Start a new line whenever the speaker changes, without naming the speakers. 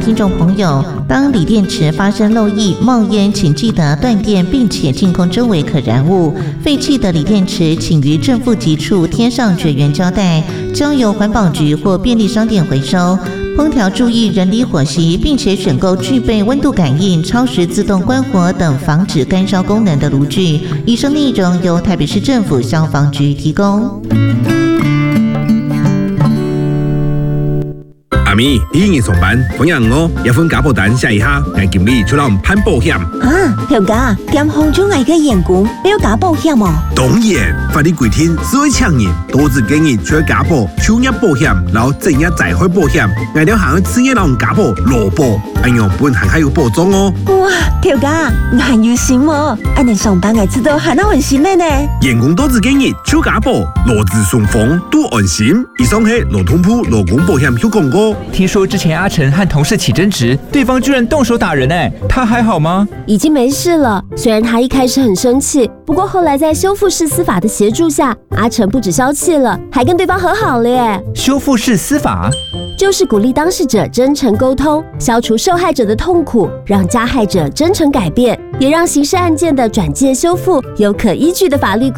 听众朋友，当锂电池发生漏液、冒烟，请记得断电，并且净空周围可燃物。废弃的锂电池，请于正负极处贴上绝缘胶带，交由环保局或便利商店回收。烹调注意人离火熄，并且选购具备温度感应、超时自动关火等防止干烧功能的炉具。以上内容由台北市政府消防局提供。
阿咪，你今日上班，朋友我一份家保单写一下，让经理出来攀保险。
条家兼行中危嘅员工要加保险哦。
当然，法律规定，所有厂人都只建议除了家保、就业保险，然后正业灾害保险，挨了行职业人家保、劳保，安样本行还有保障哦。
哇，条家你很有心哦，安尼上班嘅知道还那很心的呢。
员工都只建议除家保、劳资双方都安心。以上是劳通部劳工保险有广告。
听说之前阿成和同事起争执，对方居然动手打人哎，他还好吗？
已经没事了。虽然他一开始很生气，不过后来在修复式司法的协助下，阿成不止消气了，还跟对方和好了耶。
修复式司法
就是鼓励当事者真诚沟通，消除受害者的痛苦，让加害者真诚改变，也让刑事案件的转介修复有可依据的法律